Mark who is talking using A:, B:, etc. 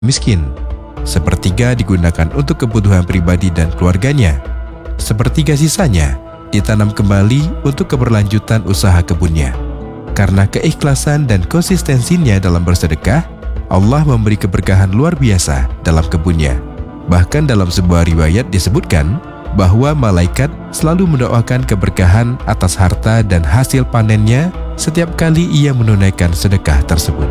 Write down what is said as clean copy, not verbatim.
A: miskin. Sepertiga digunakan untuk kebutuhan pribadi dan keluarganya. Sepertiga sisanya ditanam kembali untuk keberlanjutan usaha kebunnya. Karena keikhlasan dan konsistensinya dalam bersedekah, Allah memberi keberkahan luar biasa dalam kebunnya. Bahkan dalam sebuah riwayat disebutkan bahwa malaikat selalu mendoakan keberkahan atas harta dan hasil panennya setiap kali ia menunaikan sedekah tersebut.